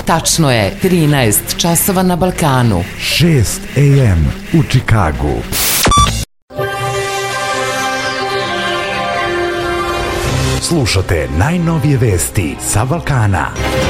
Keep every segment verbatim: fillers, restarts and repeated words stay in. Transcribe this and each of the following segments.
Tačno je trinaest časova na Balkanu. šest a m u Čikagu. Slušate najnovije vesti sa Balkana.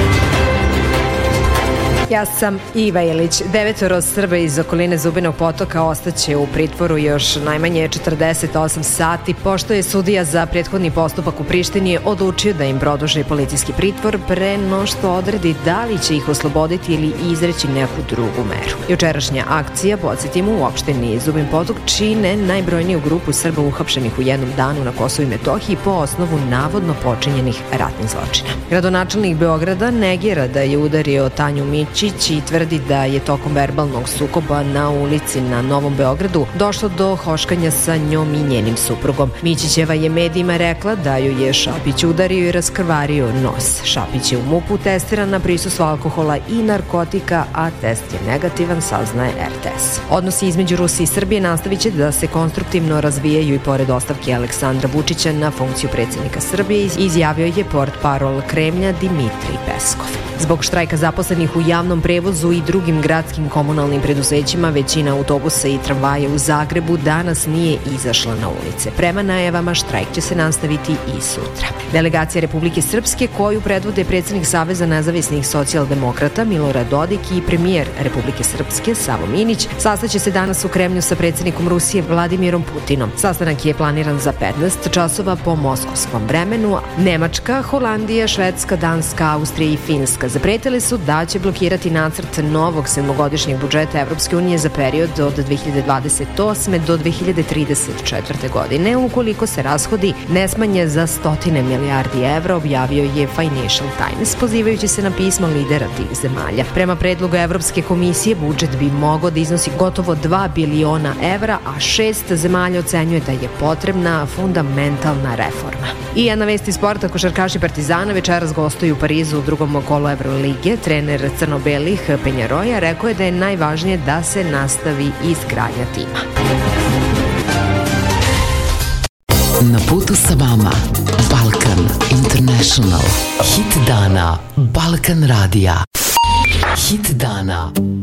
Ja sam Iva Ilić. Devetoro Srba iz okoline Zubinog Potoka ostaće u pritvoru još najmanje četrdeset osam sati, pošto je sudija za prethodni postupak u Prištini odlučio da im produži policijski pritvor pre no što odredi da li će ih osloboditi ili izreći neku drugu meru. Jučerašnja akcija, podsjetimo, u opštini Zubin Potok čine najbrojniju grupu Srba uhapšenih u jednom danu na Kosovu i Metohiji po osnovu navodno počinjenih ratnih zločina. Gradonačelnik Beograda negira da je udario Tanju Mić i tvrdi da je tokom verbalnog sukoba na ulici na Novom Beogradu došlo do hoškanja sa njom i njenim suprugom. Mićićeva je medijima rekla da ju je Šapić udario i raskrvario nos. Šapić je u MUP-u testiran na prisustvo alkohola i narkotika, a test je negativan, saznaje R T S. Odnosi između Rusije i Srbije nastavit će da se konstruktivno razvijaju i pored ostavke Aleksandra Vučića na funkciju predsjednika Srbije, izjavio je portparol Kremlja Dimitrij Peskov. Zbog štrajka zaposlenih u javnom prevozu i drugim gradskim komunalnim preduzećima, većina autobusa i tramvaja u Zagrebu danas nije izašla na ulice. Prema najavama, štrajk će se nastaviti i sutra. Delegacija Republike Srpske, koju predvode predsjednik Saveza nezavisnih socijaldemokrata Milorad Dodik i premijer Republike Srpske Savo Minić, sastaće se danas u Kremlju sa predsjednikom Rusije Vladimirom Putinom. Sastanak je planiran za petnaest časova po moskovskom vremenu. Nemačka, Holandija, Švedska, Danska, Austrija i Finska zapretili su da će blokirati nacrt novog sedmogodišnjeg budžeta Evropske unije za period od dve hiljade dvadeset osme do dve hiljade trideset četvrte godine, ukoliko se rashodi ne smanje za stotine milijardi evra, objavio je Financial Times, pozivajući se na pismo lidera tih zemalja. Prema predlogu Evropske komisije, budžet bi mogao da iznosi gotovo dva biliona evra, a šest zemalja ocenjuje da je potrebna fundamentalna reforma. I jedna vest iz sporta, košarkaši Partizana večeras gostuju u Parizu u drugom kolu Evrolige. Trener crno-belih Penjaroja rekao je da je najvažnije da se nastavi izgradnja tima. Na putu sa vama Balkan International. Hit dana Balkan radija. Hit dana